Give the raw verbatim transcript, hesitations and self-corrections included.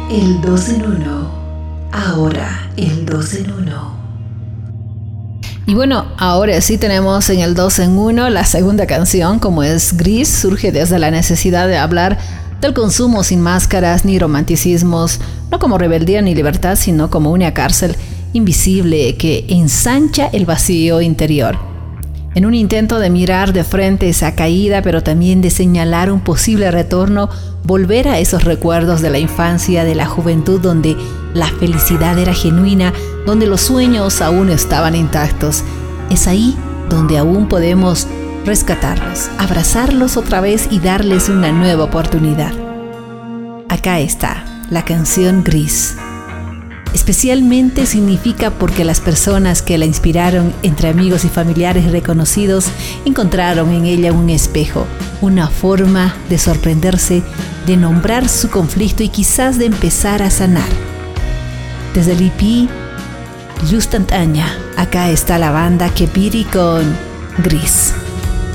El dos en uno. Ahora el dos en uno. Y bueno, ahora sí tenemos en el dos en uno la segunda canción, como es Gris, surge desde la necesidad de hablar del consumo sin máscaras ni romanticismos, no como rebeldía ni libertad, sino como una cárcel invisible que ensancha el vacío interior. En un intento de mirar de frente esa caída, pero también de señalar un posible retorno, volver a esos recuerdos de la infancia, de la juventud, donde la felicidad era genuina, donde los sueños aún estaban intactos. Es ahí donde aún podemos rescatarlos, abrazarlos otra vez y darles una nueva oportunidad. Acá está la canción Gris. Especialmente significa porque las personas que la inspiraron, entre amigos y familiares reconocidos, encontraron en ella un espejo, una forma de sorprenderse, de nombrar su conflicto y quizás de empezar a sanar. Desde el E P Luz Tantanya, acá está la banda Kepiri con Gris.